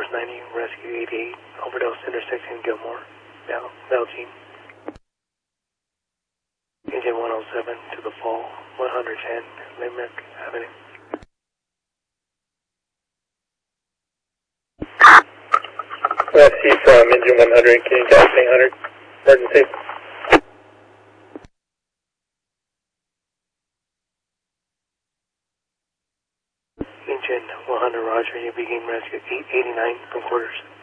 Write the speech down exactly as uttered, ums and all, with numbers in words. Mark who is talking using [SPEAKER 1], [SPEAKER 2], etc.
[SPEAKER 1] ninety, rescue eighty-eight, overdose intersection Gilmore, Val, Valjean. Engine one oh seven to the fall, one ten, Limerick Avenue.
[SPEAKER 2] Rescue from engine one hundred, can you taxing one hundred, emergency?
[SPEAKER 1] Engine one hundred, roger, you begin rescue eight eighty-nine from quarters.